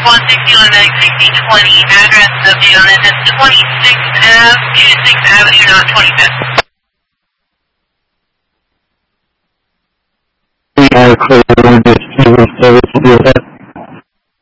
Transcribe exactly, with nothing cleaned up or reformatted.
one sixty, one sixty, twenty, address of the unit is twenty-sixth Ave, twenty-sixth Avenue, not twenty-fifth. We are clear, just service to do that.